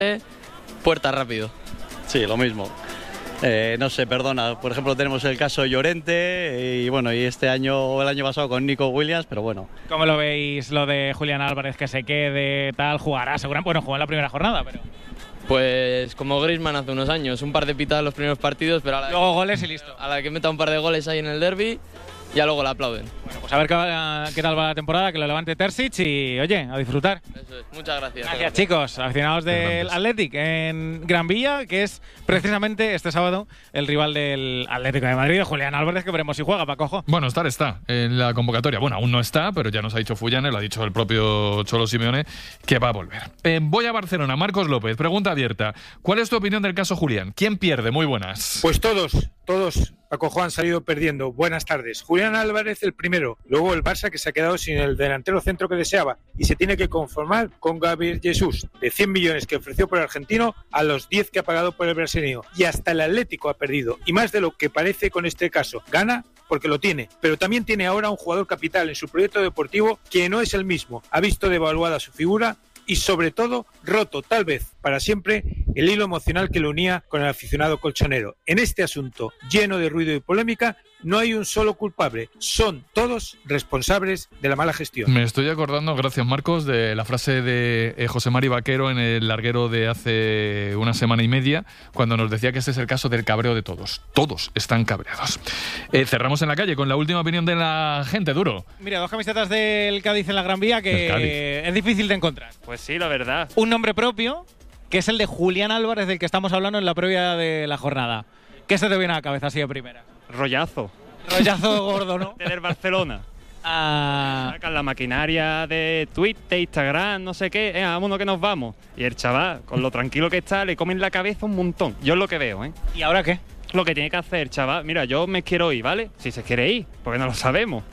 puerta rápido. Sí, lo mismo. No sé, perdona, por ejemplo tenemos el caso Llorente y bueno, y este año o el año pasado con Nico Williams, pero bueno. ¿Cómo lo veis lo de Julián Álvarez, que se quede, tal, jugará seguramente? Bueno, jugó en la primera jornada, pero... Pues como Griezmann hace unos años, un par de pitadas los primeros partidos, pero luego goles y listo. A la que meta un par de goles ahí en el derbi, ya luego la aplauden. Bueno, pues a ver qué tal va la temporada, que lo levante Terzic y, oye, a disfrutar. Eso es. Muchas gracias. Gracias, chicos, aficionados del Athletic en Gran Vía, que es precisamente este sábado el rival del Atlético de Madrid, Julián Álvarez, que veremos si juega, Pacojo. Bueno, está en la convocatoria. Bueno, aún no está, pero ya nos ha dicho Fullane, lo ha dicho el propio Cholo Simeone, que va a volver. Voy a Barcelona. Marcos López, pregunta abierta. ¿Cuál es tu opinión del caso Julián? ¿Quién pierde? Muy buenas. Pues todos, Pacojo, han salido perdiendo. Buenas tardes. Julián Álvarez el primero, luego el Barça, que se ha quedado sin el delantero centro que deseaba y se tiene que conformar con Gabriel Jesús, de 100 millones que ofreció por el argentino a los 10 que ha pagado por el brasileño. Y hasta el Atlético ha perdido, y más de lo que parece con este caso. Gana porque lo tiene, pero también tiene ahora un jugador capital en su proyecto deportivo que no es el mismo. Ha visto devaluada su figura y sobre todo roto, tal vez para siempre, el hilo emocional que lo unía con el aficionado colchonero. En este asunto lleno de ruido y polémica no hay un solo culpable, son todos responsables de la mala gestión. Me estoy acordando, gracias Marcos, de la frase de José Mari Vaquero en el larguero de hace una semana y media, cuando nos decía que ese es el caso del cabreo de todos. Todos están cabreados. Cerramos en la calle con la última opinión de la gente, Duro. Mira, 2 camisetas del Cádiz en la Gran Vía que es difícil de encontrar. Pues sí, la verdad. Un nombre propio, que es el de Julián Álvarez, del que estamos hablando en la previa de la jornada. ¿Qué se te viene a la cabeza así de primera? Rollazo gordo, ¿no? Tener Barcelona. Sacan la maquinaria de Twitter, Instagram, no sé qué. Vámonos que nos vamos. Y el chaval, con lo tranquilo que está, le comen la cabeza un montón. Yo es lo que veo, ¿eh? ¿Y ahora qué? Lo que tiene que hacer, chaval. Mira, yo me quiero ir, ¿vale? Si se quiere ir, porque no lo sabemos.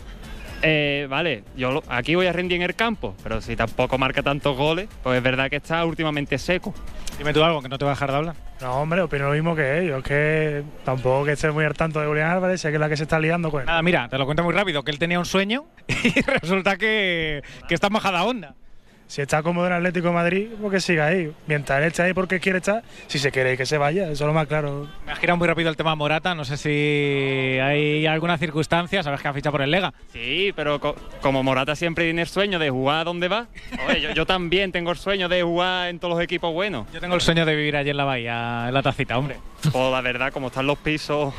Vale, yo aquí voy a rendir en el campo, pero si tampoco marca tantos goles, pues es verdad que está últimamente seco. Dime tú algo, que no te va a dejar de hablar. No, hombre, opino lo mismo que ellos. Es que tampoco que esté muy al tanto de Julián Álvarez, sé que es la que se está liando con él. Nada, mira, te lo cuento muy rápido, que él tenía un sueño y resulta que está en bajada onda. Si está cómodo en Atlético de Madrid, pues que siga ahí. Mientras él esté ahí porque quiere estar, si se quiere que se vaya, eso es lo más claro. Me ha girado muy rápido el tema Morata, no sé si hay alguna circunstancia, sabes que ha fichado por el Lega. Sí, pero como Morata siempre tiene el sueño de jugar donde va, oye, yo también tengo el sueño de jugar en todos los equipos buenos. Yo tengo el sueño de vivir allí en la Bahía, en la Tacita, hombre. Pues la verdad, como están los pisos...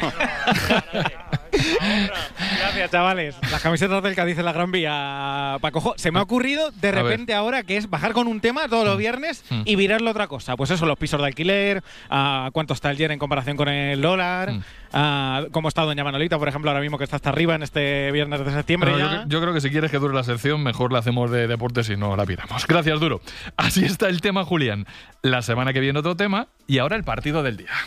Gracias, chavales. Las camisetas del Cádiz en la Gran Vía, Pacojo. Se me ha ocurrido de repente ahora que es bajar con un tema todos los viernes y virarlo otra cosa. Pues eso, los pisos de alquiler, cuánto está el yen en comparación con el dólar, cómo está Doña Manolita, por ejemplo, ahora mismo que está hasta arriba en este viernes de septiembre. No, yo creo que si quieres que dure la sección, mejor la hacemos de deportes y no la viramos. Gracias, Duro. Así está el tema, Julián. La semana que viene otro tema y ahora el partido del día.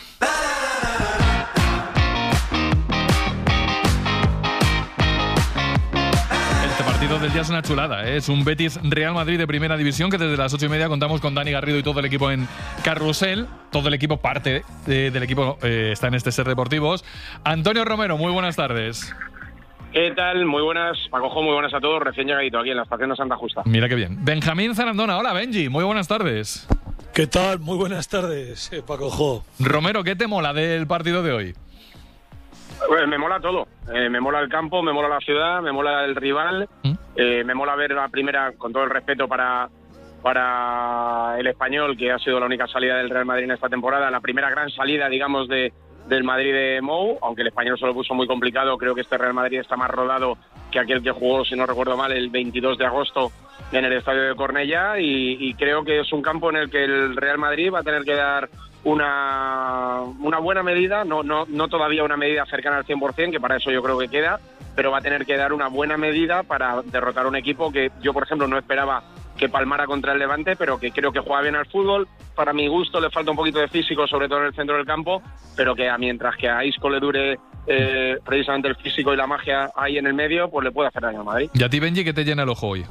El partido del día es una chulada, ¿eh? Es un Betis Real Madrid de primera división que desde las 8:30 contamos con Dani Garrido y todo el equipo en Carrusel. Todo el equipo, parte del equipo, está en este Ser Deportivos. Antonio Romero, muy buenas tardes. ¿Qué tal? Muy buenas, Pacojo, muy buenas a todos. Recién llegadito aquí en la estación de Santa Justa. Mira qué bien. Benjamín Zarandona, hola Benji, muy buenas tardes. ¿Qué tal? Muy buenas tardes, Pacojo. Romero, ¿qué te mola del partido de hoy? Me mola todo. Me mola el campo, me mola la ciudad, me mola el rival. Me mola ver la primera, con todo el respeto para el Español, que ha sido la única salida del Real Madrid en esta temporada, la primera gran salida, digamos, del Madrid de Mou, aunque el Español se lo puso muy complicado. Creo que este Real Madrid está más rodado que aquel que jugó, si no recuerdo mal, el 22 de agosto en el estadio de Cornellá, y creo que es un campo en el que el Real Madrid va a tener que dar una buena medida, no todavía una medida cercana al 100%, que para eso yo creo que queda, pero va a tener que dar una buena medida para derrotar un equipo que yo, por ejemplo, no esperaba que palmara contra el Levante, pero que creo que juega bien al fútbol. Para mi gusto le falta un poquito de físico, sobre todo en el centro del campo, pero que mientras que a Isco le dure precisamente el físico y la magia ahí en el medio, pues le puede hacer daño a Madrid. ¿Y a ti, Benji, qué te llena el ojo hoy?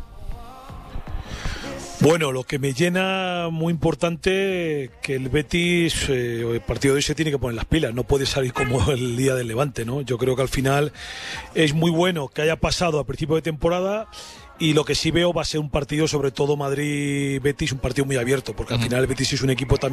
Bueno, lo que me llena muy importante, que el Betis, el partido de hoy se tiene que poner las pilas, no puede salir como el día del Levante, ¿no? Yo creo que al final es muy bueno que haya pasado a principio de temporada Y lo que sí veo va a ser un partido, sobre todo Madrid-Betis, un partido muy abierto, porque al final el Betis es un equipo también